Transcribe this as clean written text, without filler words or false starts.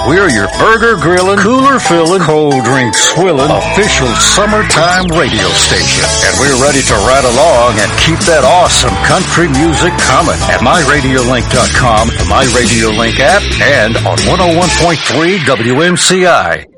We're your burger grilling, cooler filling, cold drink swilling, official summertime radio station. And we're ready to ride along and keep that awesome country music coming at MyRadioLink.com, the MyRadioLink app, and on 101.3 WMCI.